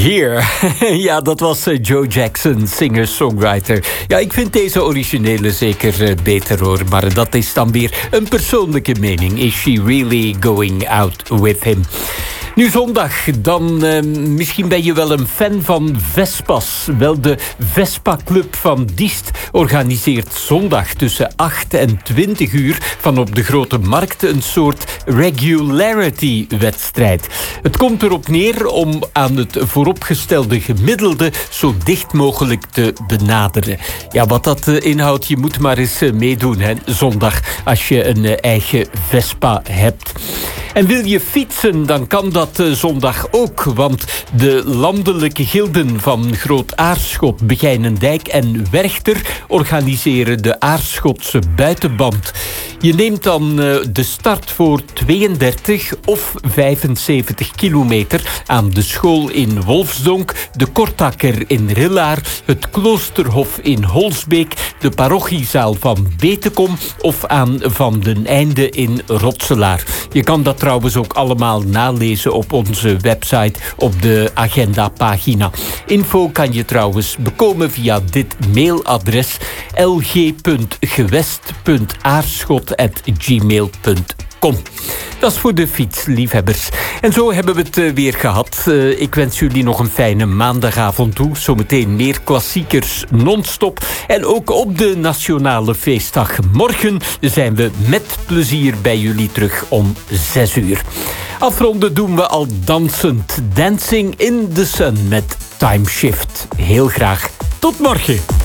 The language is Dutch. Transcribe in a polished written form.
Here. Ja, dat was Joe Jackson, singer-songwriter. Ja, ik vind deze originele zeker beter hoor. Maar dat is dan weer een persoonlijke mening. Is she really going out with him? Nu zondag, dan misschien ben je wel een fan van Vespas. Wel, de Vespa Club van Diest organiseert zondag tussen 8 en 20 uur van op de Grote Markt een soort regularity-wedstrijd. Het komt erop neer om aan het vooropgestelde gemiddelde zo dicht mogelijk te benaderen. Ja, wat dat inhoudt, je moet maar eens meedoen, hè, zondag, als je een eigen Vespa hebt. En wil je fietsen, dan kan dat zondag ook. Want de landelijke gilden van Groot Aarschot, Begijnendijk en Werchter organiseren de Aarschotse buitenband. Je neemt dan de start voor 32 of 75 kilometer aan de school in Wolfsdonk, de Kortakker in Rillaar, het Kloosterhof in Holsbeek, de parochiezaal van Betekom of aan Van den Einde in Rotselaar. Je kan dat trouwens ook allemaal nalezen op onze website op de agendapagina. Info kan je trouwens bekomen via dit mailadres lg.gewest.aarschot@gmail.com. Dat is voor de fietsliefhebbers. En zo hebben we het weer gehad. Ik wens jullie nog een fijne maandagavond toe. Zometeen meer klassiekers non-stop. En ook op de Nationale Feestdag morgen zijn we met plezier bij jullie terug om 6 uur. Afronden doen we al dansend. Dancing in the Sun met Time Shift. Heel graag. Tot morgen.